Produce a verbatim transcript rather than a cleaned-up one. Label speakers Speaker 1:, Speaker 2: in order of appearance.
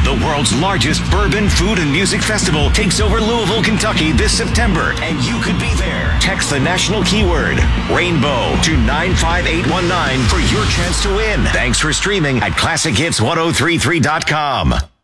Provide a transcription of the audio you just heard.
Speaker 1: The world's largest bourbon, food, and music festival takes over Louisville, Kentucky this September, and you could be there. Text the national keyword, Rainbow, to nine five eight one nine for your chance to win. Thanks for streaming at classic hits ten thirty-three dot com.